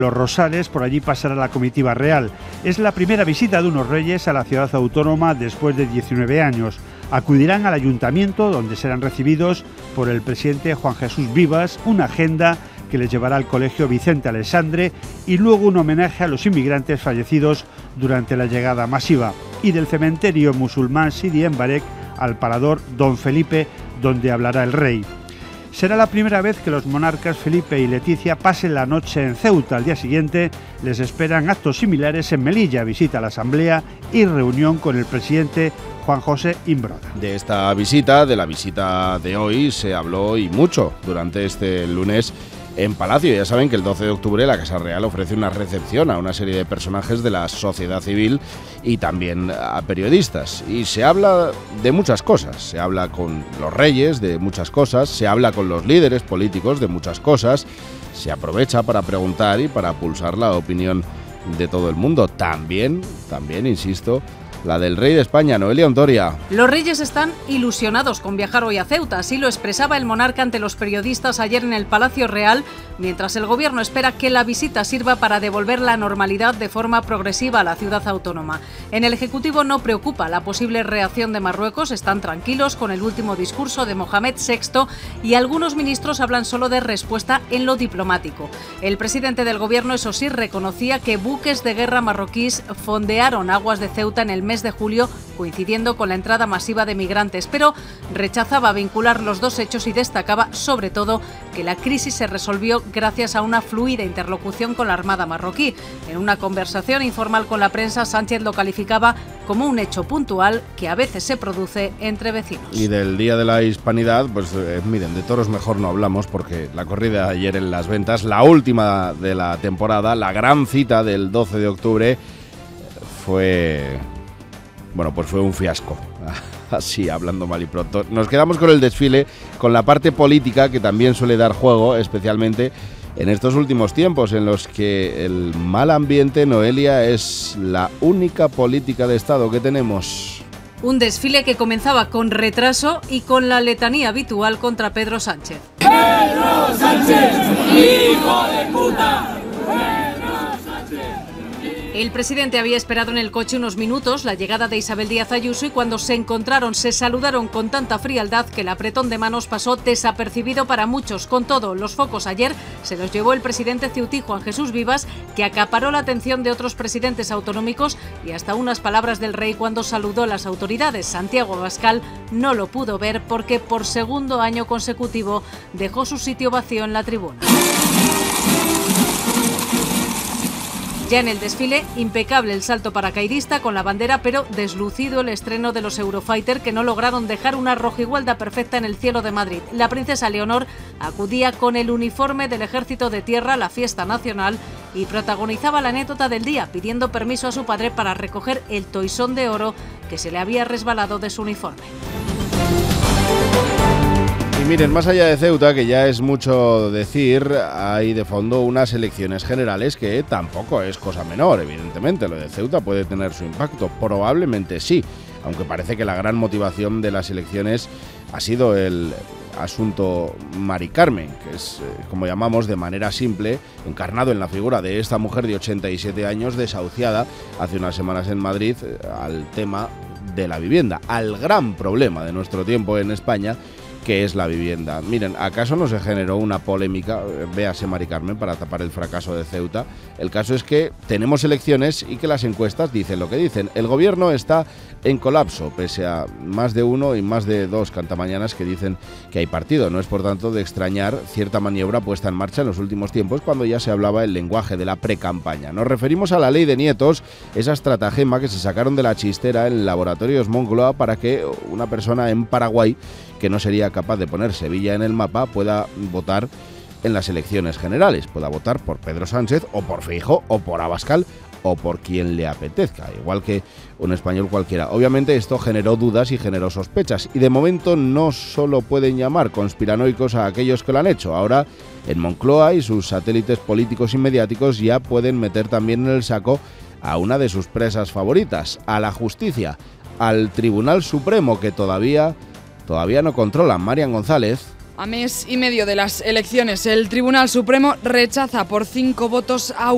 Los Rosales, por allí pasará la comitiva real. Es la primera visita de unos reyes a la ciudad autónoma después de 19 años. Acudirán al ayuntamiento, donde serán recibidos por el presidente Juan Jesús Vivas, una agenda que les llevará al Colegio Vicente Alessandre y luego un homenaje a los inmigrantes fallecidos durante la llegada masiva. Y del cementerio musulmán Sidi Embarek al parador Don Felipe, donde hablará el rey. Será la primera vez que los monarcas Felipe y Leticia pasen la noche en Ceuta. Al día siguiente les esperan actos similares en Melilla, visita a la Asamblea y reunión con el presidente Juan José Imbroda. De esta visita, de la visita de hoy, se habló y mucho durante este lunes en Palacio. Ya saben que el 12 de octubre la Casa Real ofrece una recepción a una serie de personajes de la sociedad civil y también a periodistas. Y se habla de muchas cosas. Se habla con los reyes de muchas cosas, se habla con los líderes políticos de muchas cosas, se aprovecha para preguntar y para pulsar la opinión de todo el mundo. También, insisto, la del rey de España, Noelia Ontoria. Los reyes están ilusionados con viajar hoy a Ceuta, así lo expresaba el monarca ante los periodistas ayer en el Palacio Real, mientras el gobierno espera que la visita sirva para devolver la normalidad de forma progresiva a la ciudad autónoma. En el Ejecutivo no preocupa la posible reacción de Marruecos, están tranquilos con el último discurso de Mohamed VI y algunos ministros hablan solo de respuesta en lo diplomático. El presidente del gobierno, eso sí, reconocía que buques de guerra marroquíes fondearon aguas de Ceuta en el mes de julio, coincidiendo con la entrada masiva de migrantes, pero rechazaba vincular los dos hechos y destacaba, sobre todo, que la crisis se resolvió gracias a una fluida interlocución con la Armada marroquí. En una conversación informal con la prensa, Sánchez lo calificaba como un hecho puntual que a veces se produce entre vecinos. Y del Día de la Hispanidad, pues miren, de toros mejor no hablamos porque la corrida de ayer en Las Ventas, la última de la temporada, la gran cita del 12 de octubre, fue un fiasco. Así, hablando mal y pronto. Nos quedamos con el desfile, con la parte política que también suele dar juego, especialmente en estos últimos tiempos en los que el mal ambiente, Noelia, es la única política de Estado que tenemos. Un desfile que comenzaba con retraso y con la letanía habitual contra Pedro Sánchez. ¡Pedro Sánchez, hijo de puta! El presidente había esperado en el coche unos minutos la llegada de Isabel Díaz Ayuso y cuando se encontraron se saludaron con tanta frialdad que el apretón de manos pasó desapercibido para muchos. Con todo, los focos ayer se los llevó el presidente ceutí Juan Jesús Vivas, que acaparó la atención de otros presidentes autonómicos y hasta unas palabras del rey cuando saludó a las autoridades. Santiago Abascal no lo pudo ver porque por segundo año consecutivo dejó su sitio vacío en la tribuna. Ya en el desfile, impecable el salto paracaidista con la bandera, pero deslucido el estreno de los Eurofighter que no lograron dejar una rojigualda perfecta en el cielo de Madrid. La princesa Leonor acudía con el uniforme del Ejército de Tierra a la fiesta nacional y protagonizaba la anécdota del día, pidiendo permiso a su padre para recoger el toisón de oro que se le había resbalado de su uniforme. Y miren, más allá de Ceuta, que ya es mucho decir, hay de fondo unas elecciones generales que tampoco es cosa menor, evidentemente. Lo de Ceuta puede tener su impacto, probablemente sí, aunque parece que la gran motivación de las elecciones ha sido el asunto Mari Carmen, que es, como llamamos de manera simple, encarnado en la figura de esta mujer de 87 años desahuciada hace unas semanas en Madrid al tema de la vivienda, al gran problema de nuestro tiempo en España, que es la vivienda. Miren, ¿acaso no se generó una polémica, véase Mari Carmen, para tapar el fracaso de Ceuta? El caso es que tenemos elecciones y que las encuestas dicen lo que dicen. El gobierno está en colapso, pese a más de uno y más de dos cantamañanas que dicen que hay partido. No es, por tanto, de extrañar cierta maniobra puesta en marcha en los últimos tiempos, cuando ya se hablaba el lenguaje de la precampaña. Nos referimos a la ley de nietos, esa estratagema que se sacaron de la chistera en Laboratorios Moncloa para que una persona en Paraguay, que no sería capaz de poner Sevilla en el mapa, pueda votar en las elecciones generales, pueda votar por Pedro Sánchez o por Feijóo o por Abascal o por quien le apetezca, igual que un español cualquiera. Obviamente esto generó dudas y generó sospechas y de momento no solo pueden llamar conspiranoicos a aquellos que lo han hecho. Ahora en Moncloa y sus satélites políticos y mediáticos ya pueden meter también en el saco a una de sus presas favoritas, a la justicia, al Tribunal Supremo, que todavía no controlan. Marian González. A mes y medio de las elecciones, el Tribunal Supremo rechaza por 5 votos a 1